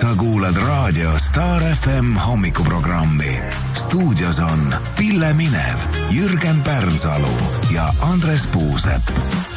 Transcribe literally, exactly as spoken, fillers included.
sa kuulad raadio Star F M hommikuprogrammi. Stuudios on Pille Minev, Jürgen Pärnsalu ja Andres Puusepp.